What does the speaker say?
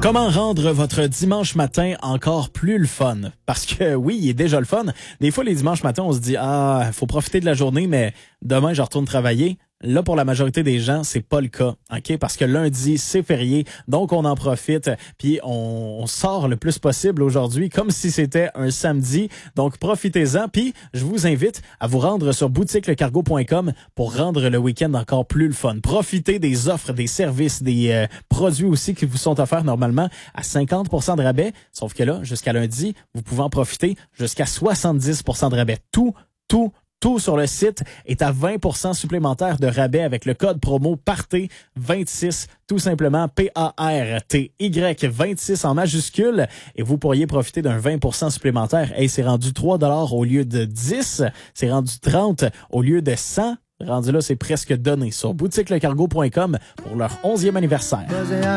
Comment rendre votre dimanche matin encore plus le fun? Parce que oui, il est déjà le fun. Des fois, les dimanches matins, on se dit « Ah, faut profiter de la journée, mais demain, je retourne travailler. » Là, pour la majorité des gens, c'est pas le cas, ok? Parce que lundi, c'est férié, donc on en profite, puis on sort le plus possible aujourd'hui, comme si c'était un samedi. Donc, profitez-en, puis je vous invite à vous rendre sur boutiquelecargo.com pour rendre le week-end encore plus le fun. Profitez des offres, des services, des produits aussi qui vous sont offerts normalement à 50% de rabais, sauf que là, jusqu'à lundi, vous pouvez en profiter jusqu'à 70% de rabais. Tout sur le site est à 20% supplémentaire de rabais avec le code promo PARTY26, tout simplement PARTY 26 en majuscule, et vous pourriez profiter d'un 20% supplémentaire. Hey, c'est rendu 3$ au lieu de 10, c'est rendu 30 au lieu de 100. Rendu là, c'est presque donné sur boutiquelecargo.com pour leur 11e anniversaire.